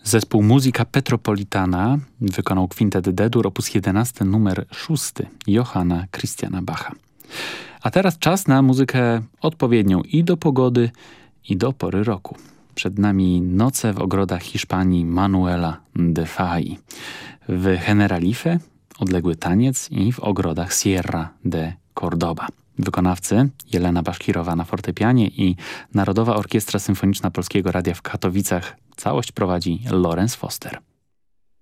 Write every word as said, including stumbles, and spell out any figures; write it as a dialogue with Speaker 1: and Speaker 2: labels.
Speaker 1: Zespół Musica Petropolitana wykonał kwintet D-dur op. jedenasty numer szósty Johanna Christiana Bacha. A teraz czas na muzykę odpowiednią i do pogody, i do pory roku. Przed nami Noce w ogrodach Hiszpanii Manuela de Falla. W Generalife odległy taniec i w ogrodach Sierra de Cordoba. Wykonawcy Jelena Baszkirowa na fortepianie i Narodowa Orkiestra Symfoniczna Polskiego Radia w Katowicach. Całość prowadzi Lorenz Foster.